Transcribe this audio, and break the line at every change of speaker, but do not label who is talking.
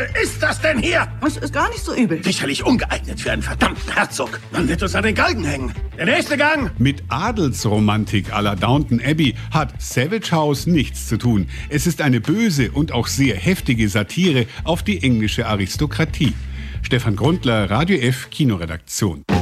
übel ist das denn hier?
Es ist gar nicht so übel.
Sicherlich ungeeignet für einen verdammten Herzog. Man wird uns an den Galgen hängen. Der nächste Gang.
Mit Adelsromantik à la Downton Abbey hat Savage House nichts zu tun. Es ist eine böse und auch sehr heftige Satire auf die englische Aristokratie. Stefan Grundler, Radio F Kinoredaktion.